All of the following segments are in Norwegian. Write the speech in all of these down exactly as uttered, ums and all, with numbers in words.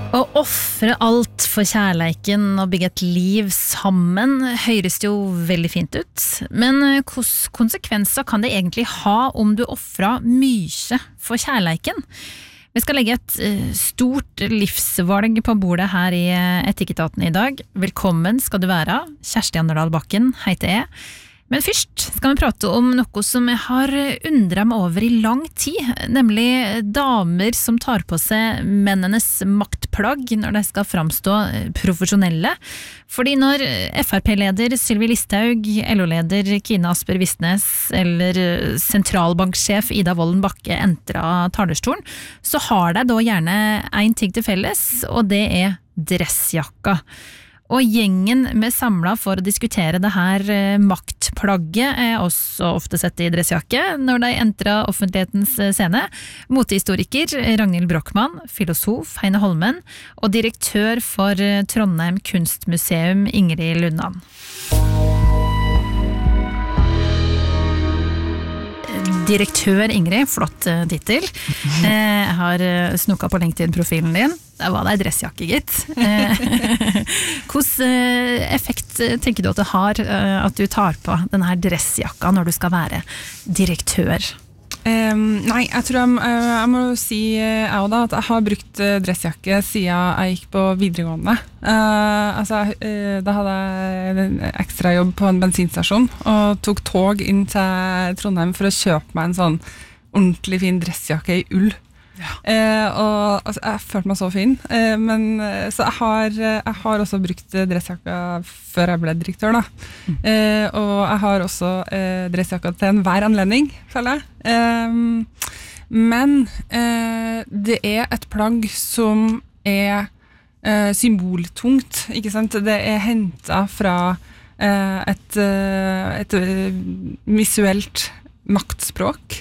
Å offre alt for kjærleiken og bygge et liv sammen høres jo veldig fint ut, men hvilke konsekvenser kan det egentlig ha om du offrer mye for kjærleiken? Vi skal legge et stort livsvalg på bordet her i Etikketaten i dag. Velkommen skal du være, Kjersti Anderdal Bakken heter jeg. Men først skal vi prate om noe som jeg har undret meg over i lang tid, nemlig damer som tar på seg mennenes maktplagg når de skal framstå profesjonelle. Fordi når F R P-leder Sylvi Listhaug, L O-leder Kine Asper Vistnes eller sentralbanksjef Ida Wolden Bakke entrer talerstolen, så har de da gjerne en ting til felles, og det er dressjakka. Og gjengen vi samlet for å diskutere det her maktplagget er også ofte sett i dressjakke når de entrer offentlighetens scene. Motehistoriker Ragnhild Brochmann, filosof Heine Holmen og direktør for Trondheim Kunstmuseum Ingrid Lundan. Direktør Ingrid, flott titel. Jeg har snukket på LinkedIn-profilen din. Der var det en dressjakke, gitt. Hvordan effekt tenker du at det har at du tar på denne dressjakka når du skal være direktør? Um, nei, jeg tror jeg, jeg må si jeg da, at jeg har brukt dressjakke siden jeg gikk på videregående. Uh, altså, uh, da hadde jeg en ekstra jobb på en bensinstasjon og tok tog inn til Trondheim for å kjøpe meg en sånn ordentlig fin dressjakke i ull. Ja. Uh, og altså, jeg følte meg så fin, uh, men så jeg har, jeg har også brukt dressjakka før jeg ble direktør da. Mm. Uh, og jeg har også uh, dressjakka til enhver anledning, føler jeg. Um, men uh, det er et plagg som er uh, symboltungt, ikke sant? Det er hentet fra uh, et, uh, et uh, visuelt maktspråk.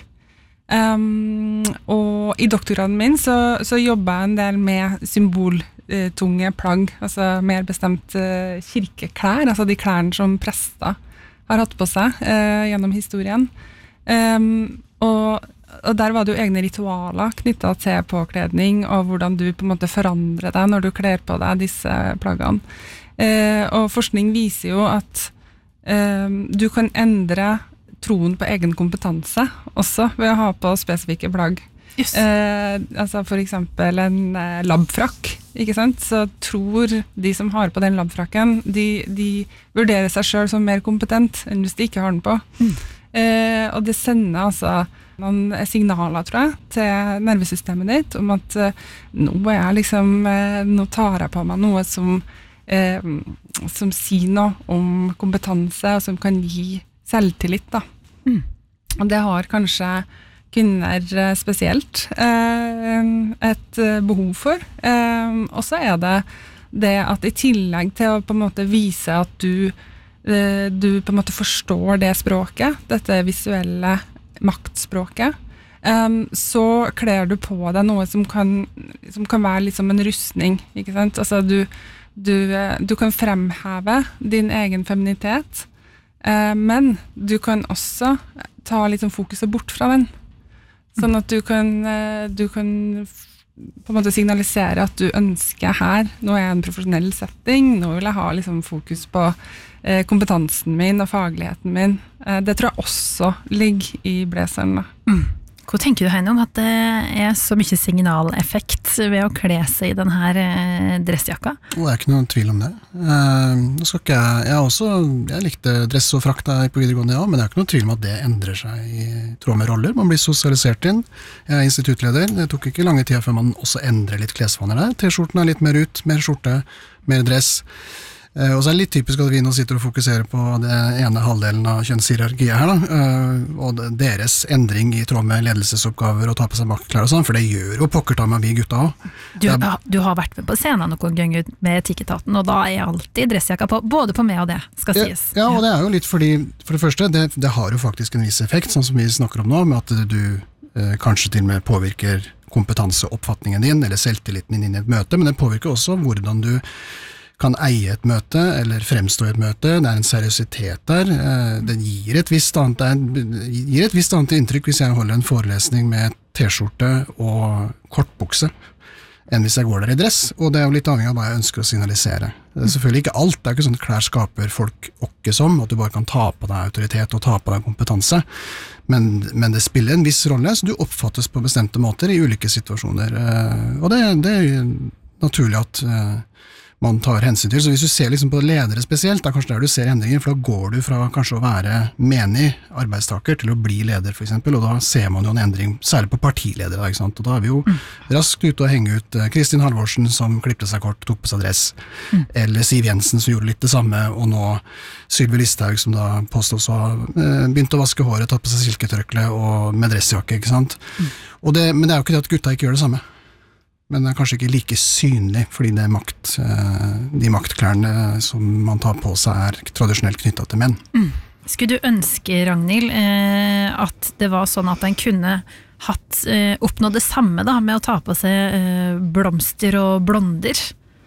Um, og i doktorgraden min så, så jobber jeg en del med symboltunge plagg, altså mer bestemt uh, kirkeklær, altså de klærne som prester har hatt på seg uh, gjennom historien. Um, og, og der var det jo egne ritualer knyttet til påkledning og hvordan du på en måte forandrer deg når du kler på deg disse plaggene. Uh, og forskning viser jo at uh, du kan endre troen på egen kompetanse også ved å ha på spesifikke plagg. Yes. Eh, altså for eksempel en eh, labfrakk, ikke sant? Så tror de som har på den labfrakken, de, de vurderer seg selv som mer kompetent enn hvis de ikke har den på. Mm. Eh, og det sender altså noen signaler, tror jeg, til nervesystemet ditt om at eh, nå er jeg liksom, eh, nå tar jeg på meg noe som, eh, som sier noe om kompetanse og som kan gi selvtillit da. Mm. Og det har kanskje kvinner spesielt eh, et behov for. Eh, og så er det det at i tillegg til å på en måte vise at du, eh, du på en måte forstår det språket, dette visuelle maktspråket, eh, så kler du på deg noe som kan, som kan være litt som en rustning, ikke sant? Altså du, du, du kan fremheve din egen feminitet, men du kan også ta litt sånn fokuset bort fra den. Sånn at du kan, du kan på en måte signalisere at du ønsker her, nå er jeg en profesjonell setting, nå vil jeg ha liksom fokus på kompetansen min og fagligheten min. Det tror jeg også ligger i blazeren da. Mm. Hva tenker du, Heine, om at det er så mye signaleffekt ved å kle seg i denne dressjakka? Det er ikke noen tvil om det. Uh, skal ikke jeg, jeg, også, jeg likte dress og frakta på videregående, ja, men det er ikke noen tvil om at det endrer seg i tråd med roller. Man blir sosialisert inn. Jeg er instituttleder. Det tok ikke lange tida før man også endrer litt klesvaner der. T-skjorten er litt mer ut, mer skjorte, mer dress. Uh, og så er det litt typisk at vi nå sitter og fokuserer på det ene halvdelen av kjønnshierarkiet her, da, uh, og deres endring i tråd med ledelsesoppgaver og ta på seg maktklær og sånn, for det gjør jo pokker ta med vi gutta også. Du, er, du har vært med på scenen noen ganger med Etikketaten, og da er alltid dressjakka på, både på meg og det, skal ja, sies. Ja, og det er jo litt fordi, for det første, det, det har jo faktisk en viss effekt, sånn som vi snakker om nå, med at du uh, kanskje til og med påvirker kompetanseoppfatningen din, eller selvtilliten din inn i et møte, men det påvirker også hvordan du kan eie et møte, eller fremstå i et møte. Det er en seriøsitet der. Det gir et visst annet, det gir et visst annet inntrykk hvis jeg holder en forelesning med t-skjorte og kortbukse, enn hvis jeg går der i dress, og det er jo litt avhengig av hva jeg ønsker å signalisere. Det er selvfølgelig ikke alt, det er ikke sånn at klær skaper folk åkke som, at du bare kan ta på deg autoritet og ta på deg kompetanse, men, men det spiller en viss rolle, så du oppfattes på bestemte måter i ulike situasjoner, og det, det er naturlig at man tar hensyn til. Så hvis du ser liksom på ledere spesielt, da kanskje der du ser endringer, for da går du fra kanskje å være menig arbeidstaker til å bli leder for eksempel, og da ser man jo en endring, særlig på partiledere, da, ikke sant? Og da er vi jo mm. raskt ute og henge ut Kristin Halvorsen som klippte seg kort, tok på seg dress, mm. eller Siv Jensen som gjorde litt det samme, og nå Sylvi Listhaug som da påstås å ha eh, begynt å vaske håret, tatt på seg silketørkle og med dressjakke, ikke sant? Mm. Og det, men det er jo ikke det at gutta ikke gjør det samme. Men det er kanskje ikke like synlig, fordi det er makt, de maktklærne som man tar på seg er tradisjonelt knyttet til menn. Mm. Skulle du ønske, Ragnhild, eh, at det var sånn at en kunne hatt, eh, oppnådd det samme da, med å ta på seg eh, blomster og blonder?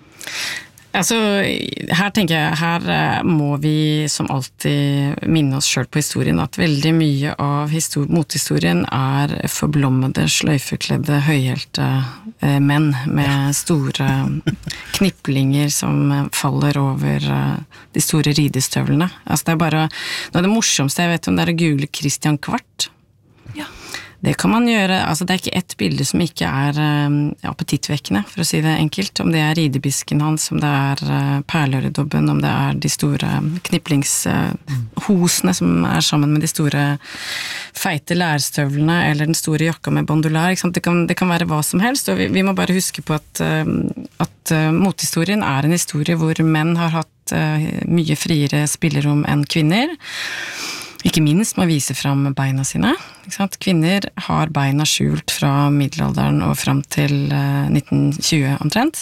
Altså, her tenker jeg, her må vi som alltid minne oss selv på historien, at veldig mye av histor- mothistorien er forblommede, sløyfekledde, høyhælte eh, menn med store kniplinger som faller over eh, de store ridestøvlene. Altså, det er bare, noe av det morsomste jeg vet om, det er å google Christian Kvart. Ja. Det kan man gjøre, altså det er ikke ett bilde som ikke er uh, appetittvekkende, for å si det enkelt. Om det er ridebisken hans, om det er uh, perleøredobben, om det er de store kniplingshosene uh, som er sammen med de store feite lærstøvlene, eller den store jakka med bandolær, ikke sant? Det kan, det kan være hva som helst, og vi, vi må bare huske på at, uh, at uh, mothistorien er en historie hvor menn har hatt uh, mye friere spillerom enn kvinner. Ikke minst må vise fram beina sine. Ikke sant? Kvinner har beina skjult fra middelalderen og fram til uh, nitten tjue omtrent.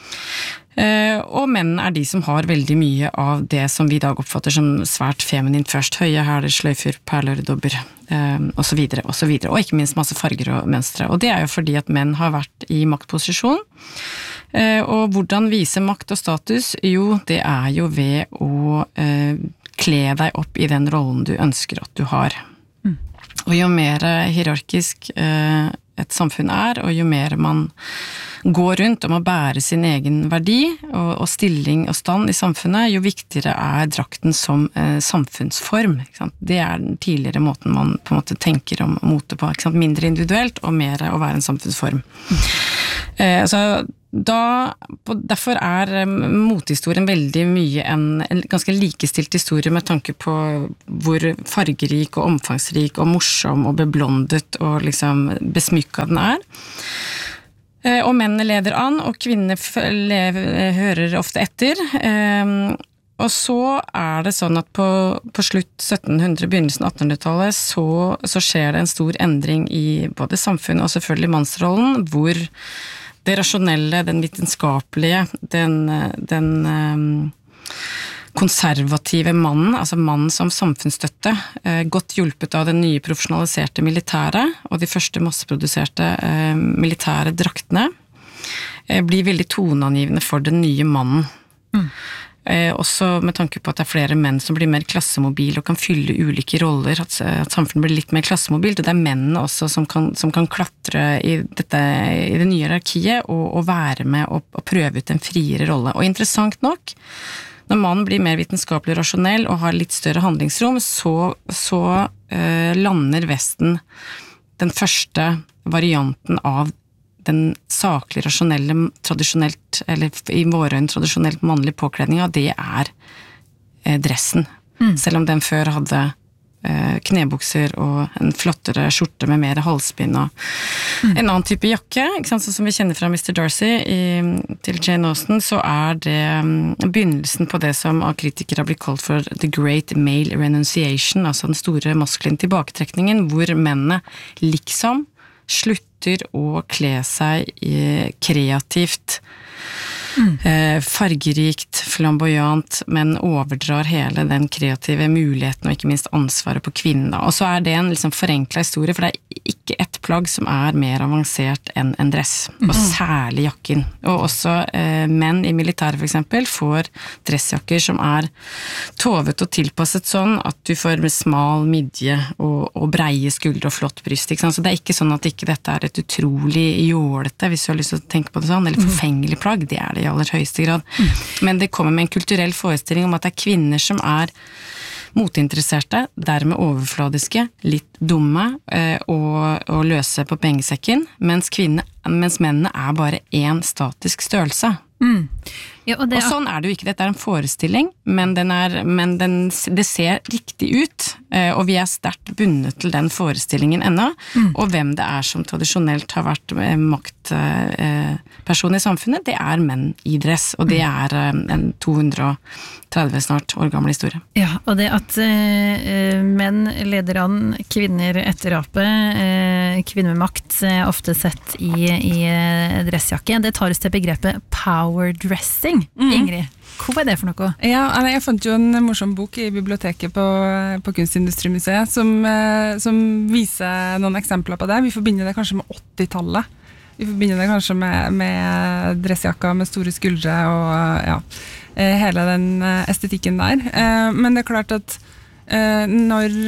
Uh, og menn er de som har veldig mye av det som vi i dag oppfatter som svært feminint først. Høye hæler, sløyfer, perleøredobber, uh, og så videre, og så videre. Og ikke minst masse farger og mønstre. Og det er jo fordi at menn har vært i maktposisjon. Uh, og hvordan vise makt og status? Jo, det er jo ved å uh, kle deg opp i den rollen du ønsker at du har. Mm. Og jo mer hierarkisk eh, et samfunn er, og jo mer man går rundt og må bære sin egen verdi og, og stilling og stand i samfunnet, jo viktigere er drakten som eh, samfunnsform. Ikke sant? Det er den tidligere måten man på en måte tenker om mote på. Ikke sant? Mindre individuelt og mer å være en samfunnsform. Mm. Eh, så Da, derfor er mothistorien veldig mye en, en ganske likestilt historie med tanke på hvor fargerik og omfangsrik og morsom og beblondet og liksom besmykket den er. Og mennene leder an, og kvinner hører ofte etter. Og så er det sånn at på, på slutt syttenhundre, begynnelsen attenhundretallet, så, så skjer det en stor endring i både samfunnet og selvfølgelig mannsrollen, hvor det rasjonelle, den vitenskapelige, den, den um, konservative mannen, altså mannen som samfunnsstøtte, uh, godt hjulpet av den nye profesjonaliserte militære, og de første masseproduserte uh, militære draktene, uh, blir veldig toneangivende for den nye mannen. Mm. Eh, også med tanke på at det er flere menn som blir mer klassemobil og kan fylle ulike roller, at, at samfunnet blir litt mer klassemobilt, og det er mennene også som kan, som kan klatre i, dette, i det nye hierarkiet og, og være med og, og prøve ut en friere rolle. Og interessant nok, når mannen blir mer vitenskapelig rasjonell og har litt større handlingsrom, så, så eh, lander Vesten den første varianten av den saklig, rasjonelle, tradisjonelt, eller i våre øyne tradisjonelt mannlige påkledninga, det er eh, dressen. Mm. Selv om den før hadde eh, knebukser og en flottere skjorte med mer halsbind og mm. en annen type jakke, ikke sant? Så som vi kjenner fra mister Darcy i, til Jane Austen, så er det um, begynnelsen på det som av kritikere har blitt kalt for the great male renunciation, altså den store maskuline tilbaketrekningen, hvor mennene liksom slutter å kle seg kreativt Mm. Eh, fargerikt, flamboyant, men overdrar hele den kreative muligheten og ikke minst ansvaret på kvinnen. Da. Og så er det en liksom forenklet historie, for det er ikke ett plagg som er mer avansert enn en dress, og særlig jakken. Og også eh, menn i militæret for eksempel får dressjakker som er tovet og tilpasset sånn at du får med smal midje og, og breie skuldre og flott bryst. Ikke sant? Så det er ikke sånn at ikke dette er et utrolig jålete, hvis du har lyst til å tenke på det sånn, eller forfengelig plagg, det er det i aller høyeste grad. Men det kommer med en kulturell forestilling om at det er kvinner som er moteinteresserte, dermed overfladiske, litt dumme eh, og, og løse på pengesekken, mens, kvinne, mens mennene er bare en statisk størrelse. Mm. Ja, og, det, og sånn er det jo ikke, dette er en forestilling, men, den er, men den, det ser riktig ut, og vi er sterkt bundet til den forestillingen ennå, mm. og hvem det er som tradisjonelt har vært maktperson i samfunnet, det er menn i dress, og det er en to hundre og tretti snart år gammel historie. Ja, og det at uh, menn leder an kvinner etter apet, uh, kvinner med makt, uh, ofte sett i, i uh, dressjakke, det tar oss til begrepet power dressing. Mm. Ingrid, hva er det for noe? Ja, jeg fant jo en morsom bok i biblioteket på, på Kunstindustrimuseet som, som viser noen eksempler på det. Vi forbinder det kanskje med åttitallet. Vi forbinder det kanskje med, med dressjakka med store skuldre og ja, hele den estetikken der. Men det er klart at når,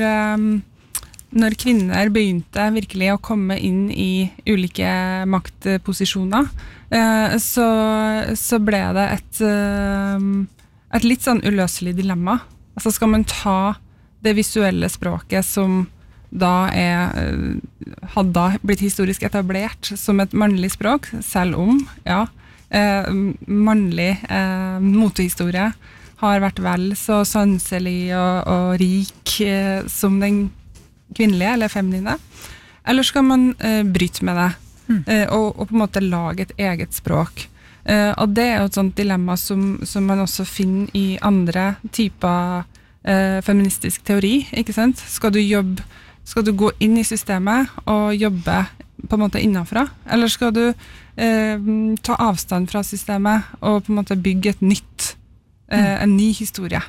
når kvinner begynte virkelig å komme inn i ulike maktposisjoner, Så, så ble det et, et litt sånn uløselig dilemma. Altså skal man ta det visuelle språket som da er, hadde da blitt historisk etablert som et mannlig språk, selv om, ja, mannlig motehistorie har vært vel så sanselig og, og rik som den kvinnelige eller feminine, eller skal man bryte med det? Mm. Og, og på en måte lage et eget språk. Uh, og det er jo et sånt dilemma som, som man også finner i andre typer uh, feministisk teori, ikke sant? Skal du jobbe, skal du gå inn i systemet og jobbe på en måte innenfra, eller skal du uh, ta avstand fra systemet og på en måte bygge et nytt, uh, mm. en ny historie.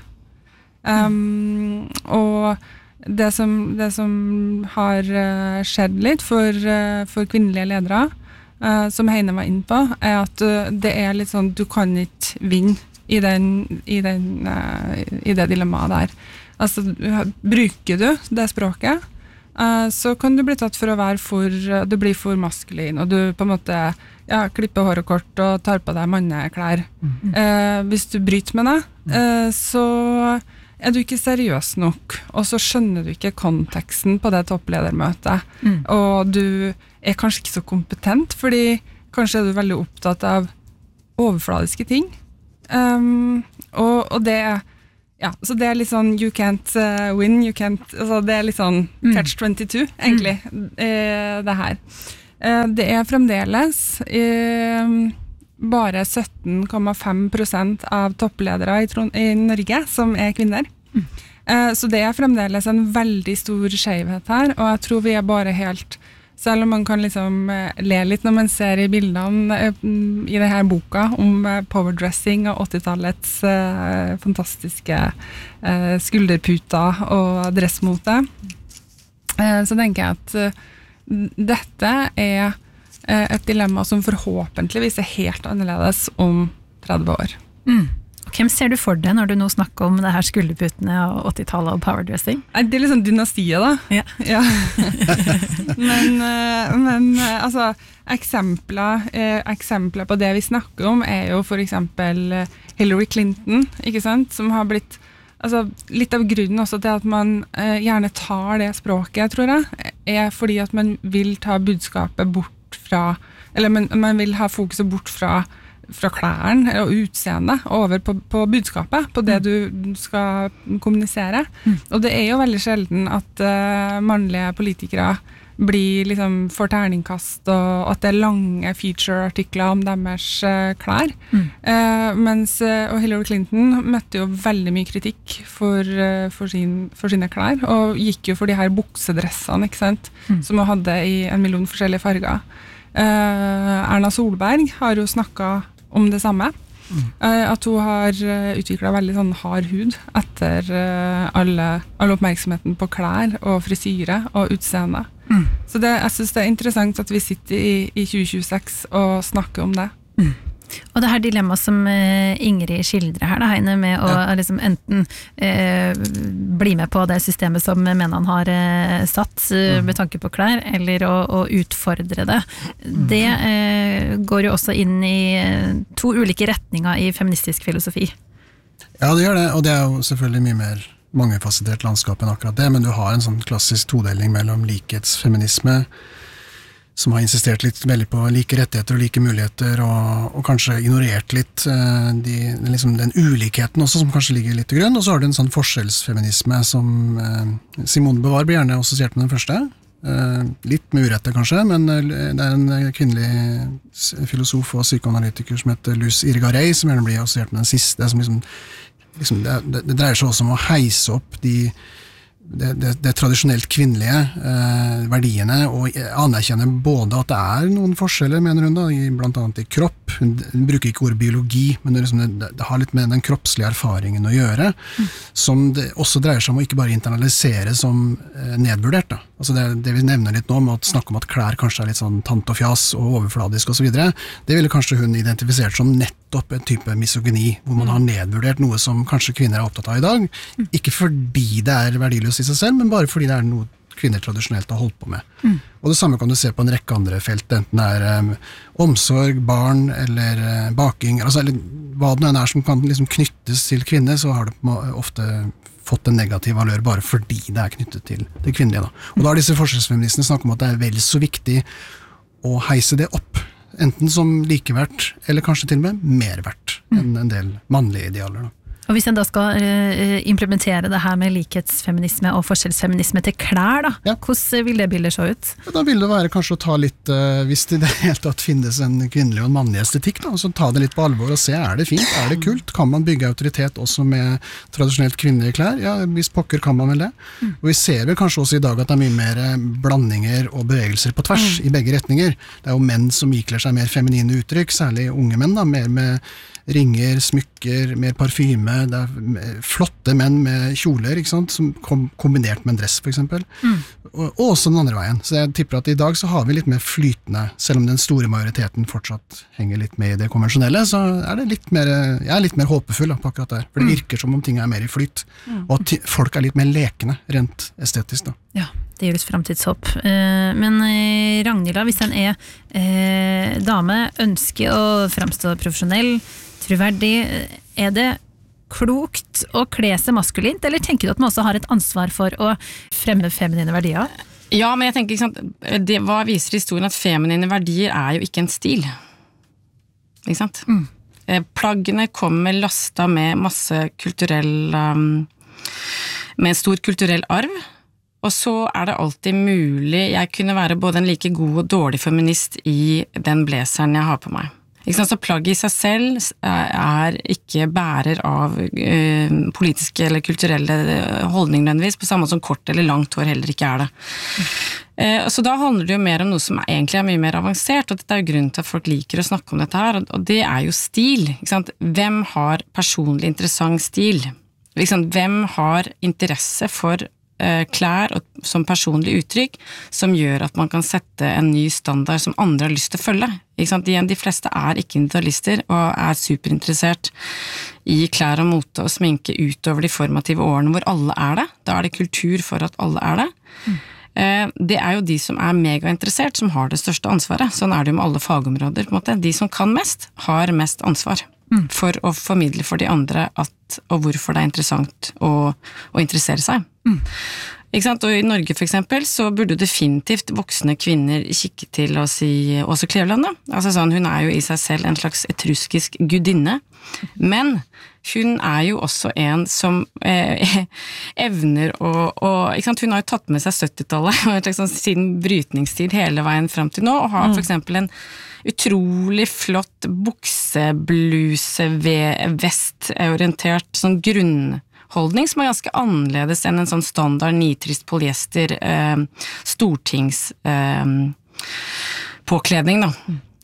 Um, og Det som, det som har uh, skjedd litt for, uh, for kvinnelige ledere, uh, som Heine var inne på, er at uh, det er litt sånn, du kan ikke vinne i, den, i, den, uh, i det dilemmaet der. Altså, bruker du det språket, uh, så kan du bli tatt for å være for, uh, du blir for maskulin, og du på en måte ja, klipper håret kort og tar på deg manneklær. Mm. Uh, hvis du bryter med det, uh, så er du ikke seriøs nok, og så skjønner du ikke konteksten på det toppledermøtet, mm. og du er kanskje ikke så kompetent, fordi kanskje er du veldig opptatt av overfladiske ting, um, og, og det ja, så det er litt sånn you can't uh, win, you can't, altså det er litt sånn catch twenty-two, mm. egentlig, eh, det her. Eh, det er fremdeles eh, bare sytten komma fem prosent av toppledere i, Trond- i Norge som er kvinner. Mm. Uh, så det er fremdeles en veldig stor skjevhet her, og jeg tror vi er bare helt, selv om man kan liksom uh, le litt når man ser i bildene uh, i denne boka om uh, powerdressing og åttitallets uh, fantastiske uh, skulderputer og dressmote, uh, så tenker jeg at uh, dette er et dilemma som forhåpentligvis er helt annerledes om tretti år. Mm. Og hvem ser du for deg når du nå snakker om det her skulderputene og åttitallet og powerdressing? Det er liksom dynastiet da. Ja. Ja. men, men altså, eksempler, eksempler på det vi snakker om er jo for eksempel Hillary Clinton, ikke sant? Som har blitt, altså litt av grunnen også til at man eh, gjerne tar det språket, tror jeg, er fordi at man vil ta budskapet bort fra, eller man, man vil ha fokuset bort fra, fra klærne og utseendet over på, på budskapet, på det du skal kommunisere. Mm. Og det er jo veldig sjelden at uh, mannlige politikere blir liksom for terningkast, og at det er lange feature-artikler om deres uh, klær. Mm. Uh, mens, uh, og Hillary Clinton møtte jo veldig mye kritikk for, uh, for, sin, for sine klær, og gikk jo for de her buksedressene, ikke sant? Mm. Som hun hadde i en million forskjellige farger. Uh, Erna Solberg har jo snakket om det samme. Eh, at hun har uh, utviklet veldig sånn hard hud etter uh, alle, alle oppmerksomheten på klær og frisyre og utseende. Mm. Så det, jeg synes det er interessant at vi sitter i, i tjue tjueseks og snakker om det. Mm. Og det her dilemmaet som uh, Ingrid skildrer her, da, Heine, med å ja. liksom enten uh, bli med på det systemet som mennene har uh, satt uh, med tanke på klær, eller å, å utfordre det. Det uh, går jo også inn i uh, to ulike retninger i feministisk filosofi. Ja, det gjør det, og det er jo selvfølgelig mye mer mangefasettert landskap enn akkurat det, men du har en sånn klassisk todeling mellom likhetsfeminisme, som har insistert litt veldig på like rettigheter og like muligheter, og, og kanskje ignorert litt uh, de, liksom den ulikheten også, som kanskje ligger litt til grunn. Og så har du en sånn forskjellsfeminisme som uh, Simone Beauvoir blir gjerne assosiert med den første. Uh, litt med urette kanskje, men uh, det er en kvinnelig filosof og psykoanalytiker som heter Luz Irigaray, som gjerne blir assosiert med den siste, som liksom, liksom det, det, det dreier seg også om å heise opp de Det, det, det tradisjonelt kvinnelige eh, verdiene, og anerkjenne både at det er noen forskjeller, mener hun da, i, blant annet i kropp. Hun, hun bruker ikke ordet biologi, men det, liksom, det, det har litt med den kroppslige erfaringen å gjøre, mm. som det også dreier seg om å ikke bare internalisere som eh, nedvurdert. Da. Altså det, det vi nevner litt nå, med å snakke om at klær kanskje er litt sånn tant og fjas og overfladisk og så videre, det ville kanskje hun identifisert som nettopp en type misogyni, hvor man har nedvurdert noe som kanskje kvinner er opptatt av i dag, mm. ikke fordi det er verdiløst i seg selv, men bare fordi det er noe kvinner tradisjonelt har holdt på med. Mm. Og det samme kan du se på en rekke andre felt, enten det er um, omsorg, barn eller uh, baking, altså, eller hva det er som kan liksom knyttes til kvinner, så har det ofte fått en negativ valør bare fordi det er knyttet til det kvinnelige. Da. Og da har disse forskjellsfeministene snakket om at det er vel så viktig å heise det opp, enten som likeverdt, eller kanskje til og med merverdt enn en del mannlige idealer. Da. Og hvis en da skal uh, implementere det her med likhetsfeminisme og forskjellsfeminisme til klær, da, ja. Hvordan vil det bildet se ut? Ja, da vil det være kanskje å ta litt, uh, hvis det i det hele tatt finnes en kvinnelig og en mannlig estetikk, da, så ta det litt på alvor og se, er det fint, er det kult, kan man bygge autoritet også med tradisjonelt kvinnelige klær? Ja, hvis pokker kan man vel det. Mm. Og vi ser vel kanskje også i dag at det er mye mer blandinger og bevegelser på tvers mm. i begge retninger. Det er jo menn som ikler seg mer feminine uttrykk, særlig unge menn, da, mer med ringer, smykker, mer parfyme, det er flotte menn med kjoler, ikke sant, som kom, kombinert med en dress for eksempel, mm. og, og også den andre veien. Så jeg tipper at i dag så har vi litt mer flytende, selv om den store majoriteten fortsatt henger litt med i det konvensjonelle, så er det litt mer, jeg er litt mer håpefull da, på akkurat der, for det virker som om ting er mer i flyt, mm. og at folk er litt mer lekende, rent estetisk da. Ja. Det gir oss fremtidshåp. Men Ragnhild, hvis en er eh, dame, ønsker å fremstå profesjonell, troverdig, er det klokt å kle seg maskulint, eller tenker du at man også har et ansvar for å fremme feminine verdier? Ja, men jeg tenker, ikke sant, det, hva viser historien at feminine verdier er jo ikke en stil. Ikke sant? Mm. Plaggene kommer lasta med masse kulturell, um, med en stor kulturell arv, og så er det alltid mulig, jeg kunne være både en like god og dårlig feminist i den blazeren jeg har på meg. Ikke sant, så plagget i seg selv er ikke bærer av uh, politiske eller kulturelle holdninger nødvendigvis, på samme måte som kort eller langt hår heller ikke er det. Uh, så da handler det jo mer om noe som egentlig er mye mer avansert, og dette er jo grunnen til at folk liker å snakke om dette her, og det er jo stil. Ikke sant? Hvem har personlig interessant stil? Ikke sant? Hvem har interesse for klær og som personlig uttrykk som gjør at man kan sette en ny standard som andre har lyst til å følge. Ikke sant? De, de fleste er ikke individualister og er superinteressert i klær og mote og sminke utover de formative årene hvor alle er det. Da er det kultur for at alle er det. Mm. Det er jo de som er megainteressert som har det største ansvaret. Sånn er det jo med alle fagområder. På en måte. De som kan mest, har mest ansvar. Mm. For å formidle for de andre at, og hvorfor det er interessant å, å interessere seg. Mm. Ikke sant? Og i Norge for eksempel så burde definitivt voksne kvinner kikke til å si Åse Kleveland da. Altså sånn, hun er jo i seg selv en slags etruskisk gudinne, men hun er jo også en som eh, evner å, å ikke sant? Hun har jo tatt med seg syttitallet og sånn, siden brytningstid hele veien frem til nå, og har for eksempel en utrolig flott buksebluse vest-orientert sånn grunnholdning som er ganske annerledes enn en sånn standard nitrist polyester eh, stortings eh, påkledning da.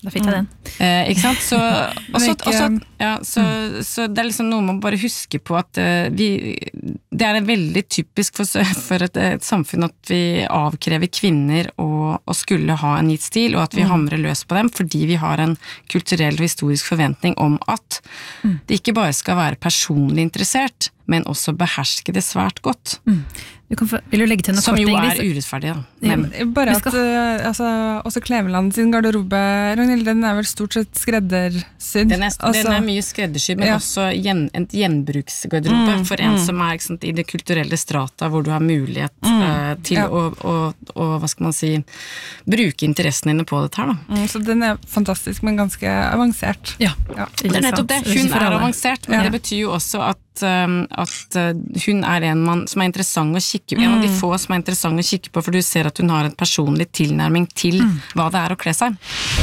Da fikk jeg den. Eh, ikke sant? Så, også, ikke- også, ja, så, så det er liksom noe man bare husker på at eh, vi, det er veldig typisk for, for et, et samfunn at vi avkrever kvinner å, å skulle ha en gitt stil, og at vi Mm. hamrer løs på dem, fordi vi har en kulturell og historisk forventning om at Mm. det ikke bare skal være personlig interessert, men også beherske det svært godt. Du kan få, vil du legge til noe Som kort, jo Ingrid? er urettferdig, da. Ja, Men, men bare Vi at skal- eh, altså, også Kleveland sin garderobe, Ragnhild, den er vel stort sett skreddersydd. Den er, Altså, den er mye skreddersydd, men Ja. også gjen, en gjenbruksgarderobe for en som er ikke sant, i det kulturelle strata, hvor du har mulighet eh, til Ja. å, å, å, hva skal man si, bruke interessene dine på dette her, da. mm, så den er fantastisk, men ganske avansert. Ja, Ja. ikke Det er nettopp sant. det. ikke Hun for er alle. avansert, men Ja. det betyr jo også at, um, at uh, hun er en man som er interessant å kikke på. En av de få som er interessant å kikke på, for du ser at hun har en personlig tilnærming til hva det er å kle seg.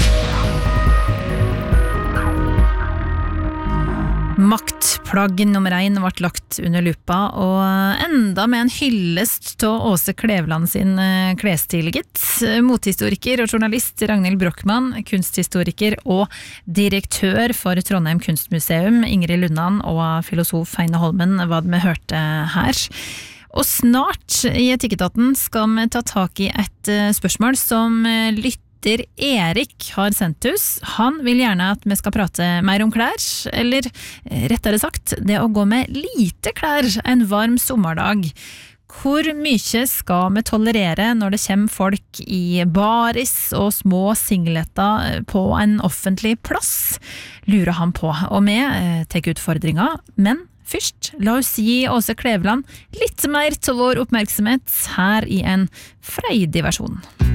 Maktplagg nummer én ble lagt under lupa, og enda med en hyllest til Åse Kleveland sin eh, klesstil, gitt. Motehistoriker og journalist Ragnhild Brochmann, kunsthistoriker og direktør for Trondheim kunstmuseum, Ingrid Lundan, og filosof Heine Holmen, hva vi hørte her. Og snart i Etikketaten skal vi ta tak i et eh, spørsmål som eh, lytter Erik har sendt oss. Han vil gjerne at vi skal prate mer om klær, eller eh, rettere sagt, det å gå med lite klær en varm sommerdag. Hvor mye skal vi tolerere når det kommer folk i baris og små singletter på en offentlig plass? Lurer han på. Og vi eh, tar utfordringa, men først, la oss gi Åse Kleveland litt mer til vår oppmerksomhet her i en freidig versjon.